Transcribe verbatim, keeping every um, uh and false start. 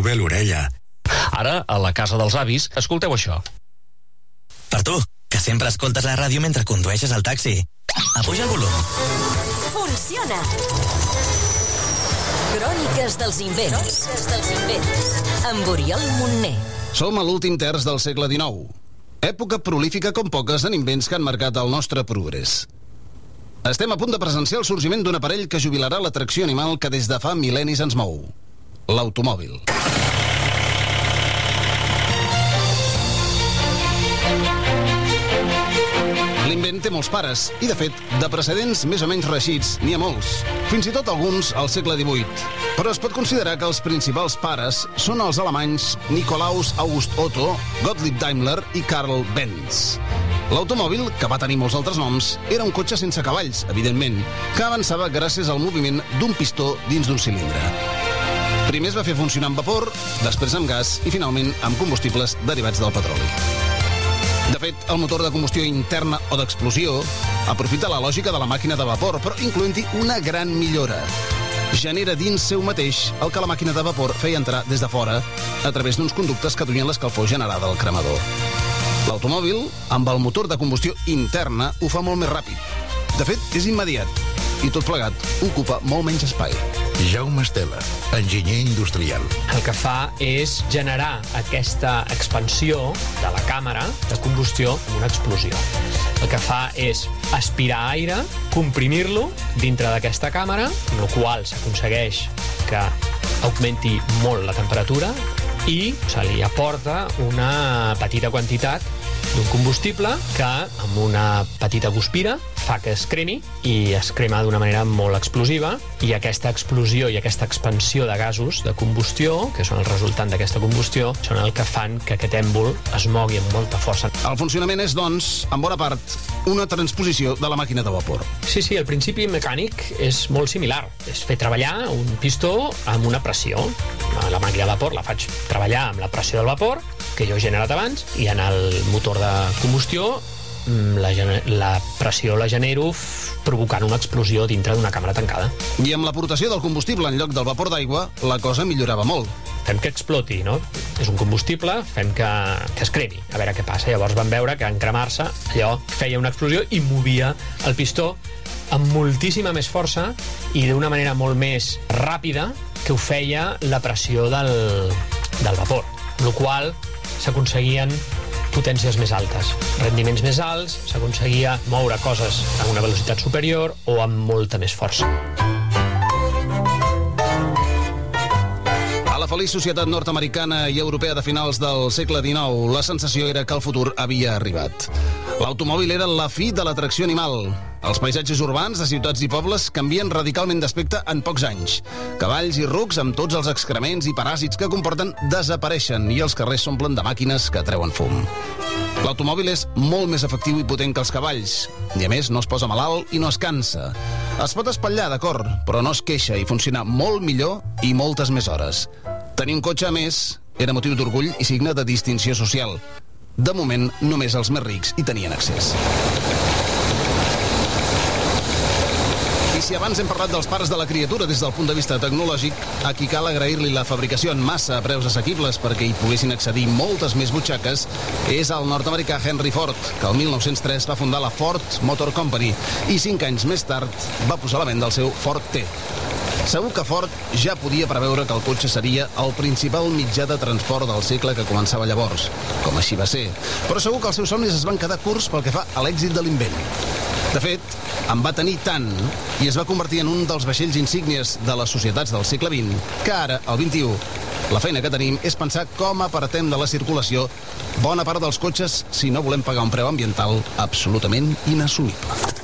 bé l'orella. Ara, a la casa dels avis, escolteu això. Per tu, que sempre escoltes la ràdio mentre condueixes el taxi. Apuja el volum. Funciona! Cròniques dels invents. Cròniques dels invents. Amb Oriol Montner. Som a l'últim terç del segle dinou. Època prolífica com poques en invents que han marcat el nostre progrés. Estem a punt de presenciar el sorgiment d'un aparell que jubilarà l'atracció animal que des de fa mil·lennis ens mou. L'automòbil. L'invent té molts pares, i de fet, de precedents més o menys reeixits, n'hi ha molts. Fins i tot alguns al segle divuit. Però es pot considerar que els principals pares són els alemanys Nikolaus August Otto, Gottlieb Daimler i Karl Benz. L'automòbil, que va tenir molts altres noms, era un cotxe sense cavalls, evidentment, que avançava gràcies al moviment d'un pistó dins d'un cilindre. Primer es va fer funcionar amb vapor, després amb gas i finalment amb combustibles derivats del petroli. De fet, el motor de combustió interna o d'explosió aprofita la lògica de la màquina de vapor, però incloent-hi una gran millora. Genera dins seu mateix el que la màquina de vapor feia entrar des de fora a través d'uns conductes que duien l'escalfor generada al cremador. L'automòbil, amb el motor de combustió interna, ho fa molt més ràpid. De fet, és immediat. I tot plegat ocupa molt menys espai. Jaume Estela, enginyer industrial. El que fa és generar aquesta expansió de la càmera de combustió amb una explosió. El que fa és aspirar aire, comprimir-lo dintre d'aquesta càmera, amb la qual s'aconsegueix que augmenti molt la temperatura i se li aporta una petita quantitat d'un combustible que, amb una petita guspira, fa que es cremi i es crema d'una manera molt explosiva, i aquesta explosió i aquesta expansió de gasos de combustió, que són el resultant d'aquesta combustió, són el que fan que aquest èmbol es mogui amb molta força. El funcionament és, doncs, en bona part, una transposició de la màquina de vapor. Sí, sí, el principi mecànic és molt similar. És fer treballar un pistó amb una pressió. La màquina de vapor la faig treballar amb la pressió del vapor, que jo he generat abans, i en el motor de combustió la, la pressió la genero provocant una explosió dintre d'una càmera tancada. I amb l'aportació del combustible en lloc del vapor d'aigua, la cosa millorava molt. Fem que exploti, no? És un combustible, fem que, que es cremi, a veure què passa. Llavors vam veure que en cremar-se allò feia una explosió i movia el pistó amb moltíssima més força i d'una manera molt més ràpida que ho feia la pressió del, del vapor, amb la qual s'aconseguien potències més altes, rendiments més alts, s'aconseguia moure coses a una velocitat superior o amb molta més força. A la feliç societat nord-americana i europea de finals del segle dinou, la sensació era que el futur havia arribat. L'automòbil era la fi de l'atracció animal. Els paisatges urbans de ciutats i pobles canvien radicalment d'aspecte en pocs anys. Cavalls i rucs amb tots els excrements i paràsits que comporten desapareixen i els carrers s'omplen de màquines que treuen fum. L'automòbil és molt més efectiu i potent que els cavalls, i a més no es posa malalt i no es cansa. Es pot espatllar, d'acord, però no es queixa i funciona molt millor i moltes més hores. Tenir un cotxe, a més, era motiu d'orgull i signe de distinció social. De moment, només els més rics hi tenien accés. I si abans hem parlat dels pares de la criatura des del punt de vista tecnològic, a qui cal agrair-li la fabricació en massa a preus assequibles perquè hi poguessin accedir moltes més butxaques, és el nord-americà Henry Ford, que el mil nou-cents tres va fundar la Ford Motor Company i cinc anys més tard va posar a la venda el seu Ford T. Segur que Ford ja podia preveure que el cotxe seria el principal mitjà de transport del segle que començava llavors, com així va ser. Però segur que els seus somnis es van quedar curts pel que fa a l'èxit de l'invent. De fet, en va tenir tant i es va convertir en un dels vaixells insígnies de les societats del segle vint, que ara, al vint-i-u, la feina que tenim és pensar com apartem de la circulació bona part dels cotxes si no volem pagar un preu ambiental absolutament inassumible.